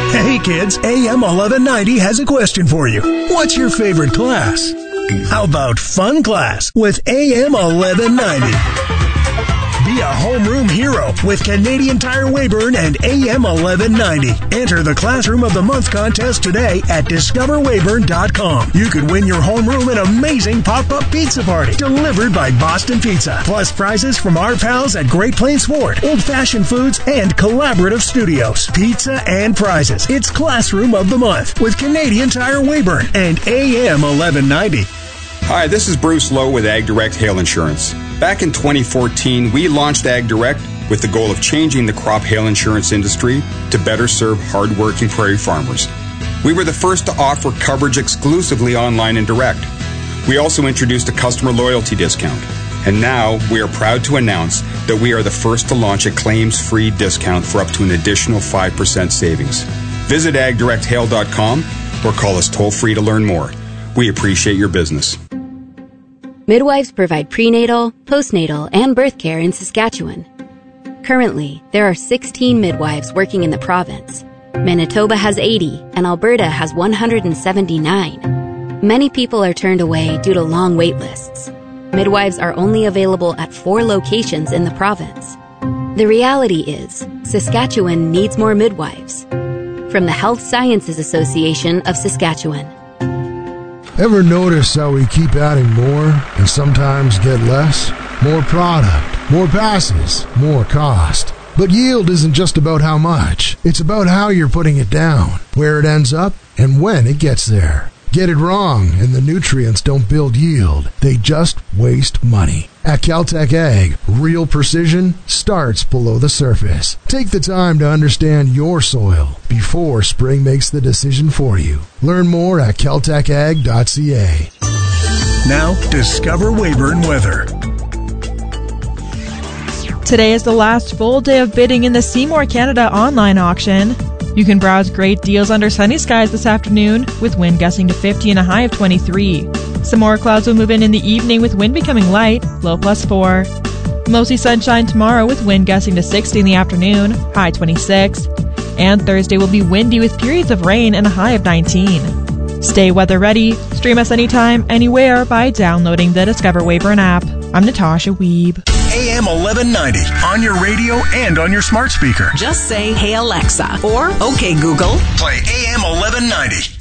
Hey kids, AM 1190 has a question for you. What's your favorite class? How about fun class with AM 1190? Be a homeroom hero with Canadian Tire Weyburn and AM 1190. Enter the Classroom of the Month contest today at discoverweyburn.com. You could win your homeroom an amazing pop-up pizza party delivered by Boston Pizza. Plus prizes from our pals at Great Plains Ford, Old Fashioned Foods, and Collaborative Studios. Pizza and prizes. It's Classroom of the Month with Canadian Tire Weyburn and AM 1190. Hi, this is Bruce Lowe with Ag Direct Hail Insurance. Back in 2014, we launched Ag Direct with the goal of changing the crop hail insurance industry to better serve hard-working prairie farmers. We were the first to offer coverage exclusively online and direct. We also introduced a customer loyalty discount. And now we are proud to announce that we are the first to launch a claims-free discount for up to an additional 5% savings. Visit agdirecthail.com or call us toll-free to learn more. We appreciate your business. Midwives provide prenatal, postnatal, and birth care in Saskatchewan. Currently, there are 16 midwives working in the province. Manitoba has 80, and Alberta has 179. Many people are turned away due to long wait lists. Midwives are only available at 4 locations in the province. The reality is, Saskatchewan needs more midwives. From the Health Sciences Association of Saskatchewan. Ever notice how we keep adding more and sometimes get less? More product, more passes, more cost. But yield isn't just about how much. It's about how you're putting it down, where it ends up, and when it gets there. Get it wrong, and the nutrients don't build yield. They just waste money. At Caltech Ag, real precision starts below the surface. Take the time to understand your soil before spring makes the decision for you. Learn more at caltechag.ca. Now, discover Weyburn weather. Today is the last full day of bidding in the Seymour Canada online auction. You can browse great deals under sunny skies this afternoon, with wind gusting to 50 and a high of 23. Some more clouds will move in the evening, with wind becoming light, low +4. Mostly sunshine tomorrow, with wind gusting to 60 in the afternoon, high 26. And Thursday will be windy with periods of rain and a high of 19. Stay weather ready. Stream us anytime, anywhere by downloading the Discover Weyburn app. I'm Natasha Wiebe. AM 1190 on your radio and on your smart speaker. Just say, "Hey Alexa," or "Okay Google." Play AM 1190.